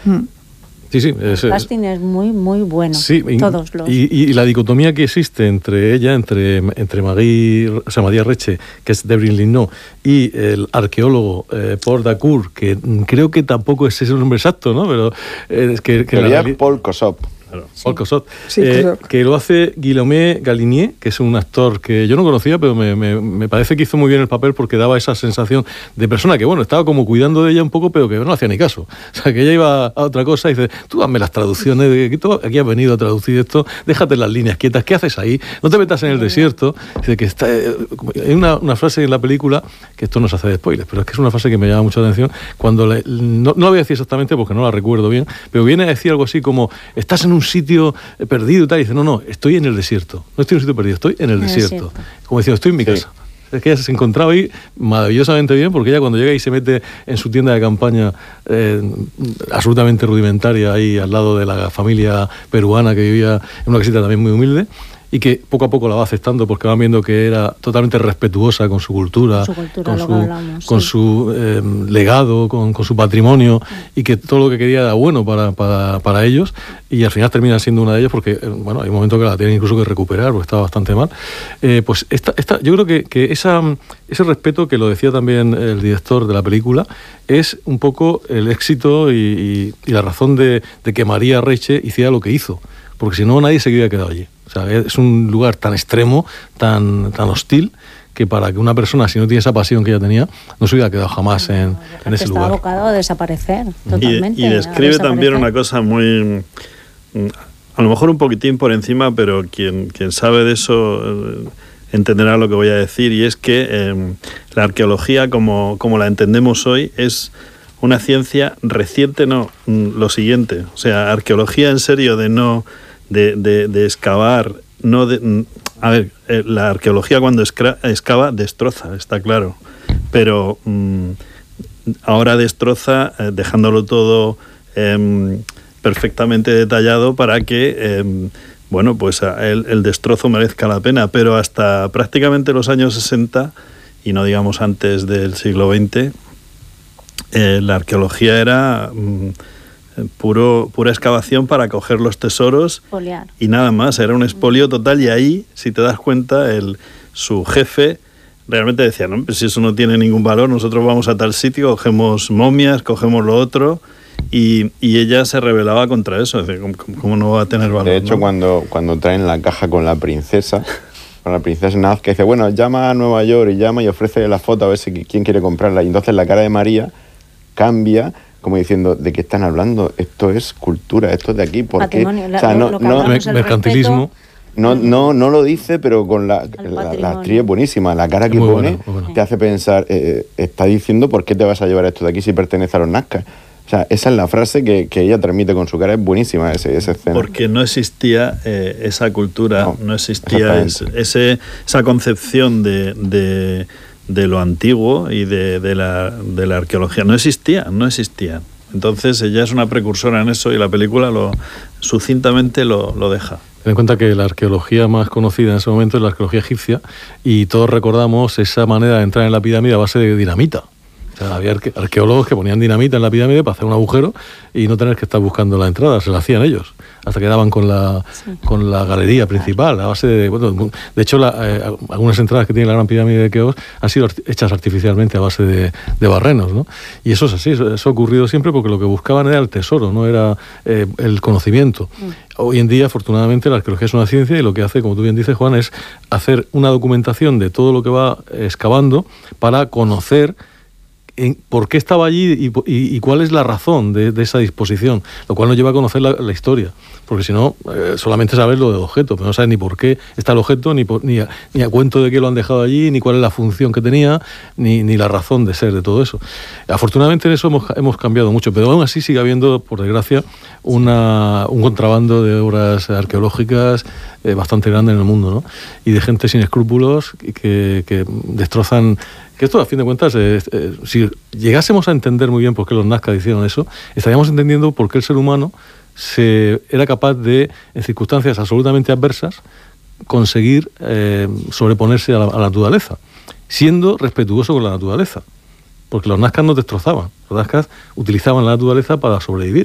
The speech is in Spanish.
Sí, el casting es muy, muy bueno. Sí, todos los... y la dicotomía que existe entre ella, entre María Reche, que es Debrin Linneau, y el arqueólogo Paul Dacour, que creo que tampoco es ese el nombre exacto, ¿no? Pero es que Paul Kossoff. Claro, sí. Paul Kossoff, que lo hace Guillaume Galinier, que es un actor que yo no conocía, pero me parece que hizo muy bien el papel porque daba esa sensación de persona que, bueno, estaba como cuidando de ella un poco, pero que no hacía ni caso. O sea, que ella iba a otra cosa y dice, tú hazme las traducciones, aquí has venido a traducir esto, déjate las líneas quietas, ¿qué haces ahí? No te metas en el desierto. Dice que hay una frase en la película, que esto no se hace de spoilers, pero es que es una frase que me llama mucho la atención, cuando no la voy a decir exactamente porque no la recuerdo bien, pero viene a decir algo así como, estás en un sitio perdido y tal, y dice, no, estoy en el desierto, no estoy en un sitio perdido, estoy en el desierto. Como diciendo, estoy en mi casa. Es que ella se encontraba ahí maravillosamente bien, porque ella cuando llega y se mete en su tienda de campaña absolutamente rudimentaria, ahí al lado de la familia peruana que vivía en una casita también muy humilde, y que poco a poco la va aceptando porque van viendo que era totalmente respetuosa con su cultura, con su legado, con su patrimonio, y que todo lo que quería era bueno para ellos, y al final termina siendo una de ellas porque, bueno, hay un momento que la tienen incluso que recuperar porque estaba bastante mal. Pues yo creo que ese respeto, que lo decía también el director de la película, es un poco el éxito y la razón de que María Reche hiciera lo que hizo, porque si no nadie se hubiera quedado allí. O sea, es un lugar tan extremo, tan hostil, que para que una persona, si no tiene esa pasión que ella tenía, no se hubiera quedado jamás en ese lugar. Está abocado a desaparecer totalmente. Y describe también una cosa muy... A lo mejor un poquitín por encima, pero quien sabe de eso entenderá lo que voy a decir, y es que la arqueología, como la entendemos hoy, es una ciencia reciente, lo siguiente. O sea, arqueología en serio de excavar, la arqueología cuando excava destroza, está claro, pero ahora destroza dejándolo todo perfectamente detallado para que pues el destrozo merezca la pena, pero hasta prácticamente los años 60, y no digamos antes del siglo XX, la arqueología era pura excavación para coger los tesoros. Expoliar. Y nada más, era un expolio total, y ahí, si te das cuenta, su jefe realmente decía, no, pues si eso no tiene ningún valor, nosotros vamos a tal sitio, cogemos momias, cogemos lo otro, y ella se rebelaba contra eso. Es decir, ¿cómo no va a tener valor? De hecho, ¿no? cuando traen la caja con la princesa Naz, que dice, bueno, llama a Nueva York, y ofrece la foto a ver quién quiere comprarla, y entonces la cara de María cambia, como diciendo, ¿de qué están hablando? Esto es cultura, esto es de aquí, ¿por qué? O sea, mercantilismo. No lo dice, pero con la actriz es buenísima. La cara que pone te hace pensar, está diciendo, ¿por qué te vas a llevar esto de aquí si pertenece a los nazcas? O sea, esa es la frase que ella transmite con su cara, es buenísima esa escena. Porque no existía esa cultura, no existía esa concepción de lo antiguo y de la arqueología. No existía. Entonces ella es una precursora en eso, y la película sucintamente lo deja. Ten en cuenta que la arqueología más conocida en ese momento es la arqueología egipcia, y todos recordamos esa manera de entrar en la pirámide a base de dinamita. O sea, había arqueólogos que ponían dinamita en la pirámide para hacer un agujero y no tener que estar buscando la entrada, se la hacían ellos, hasta que daban con la galería principal, a base de... Bueno, de hecho, algunas entradas que tiene la Gran Pirámide de Keops han sido hechas artificialmente a base de barrenos, ¿no? Y eso es así, eso ha ocurrido siempre porque lo que buscaban era el tesoro, no era el conocimiento. Hoy en día, afortunadamente, la arqueología es una ciencia, y lo que hace, como tú bien dices, Juan, es hacer una documentación de todo lo que va excavando para conocer por qué estaba allí y cuál es la razón de esa disposición, lo cual nos lleva a conocer la historia, porque si no, solamente sabes lo del objeto, pero no sabes ni por qué está el objeto, ni a cuento de qué lo han dejado allí, ni cuál es la función que tenía, ni la razón de ser de todo eso. Afortunadamente en eso hemos cambiado mucho, pero aún así sigue habiendo, por desgracia, un contrabando de obras arqueológicas bastante grande en el mundo, ¿no? Y de gente sin escrúpulos que destrozan. Que esto, a fin de cuentas, si llegásemos a entender muy bien por qué los nazcas hicieron eso, estaríamos entendiendo por qué el ser humano era capaz de, en circunstancias absolutamente adversas, conseguir sobreponerse a la naturaleza, siendo respetuoso con la naturaleza. Porque los nazcas no destrozaban, los nazcas utilizaban la naturaleza para sobrevivir.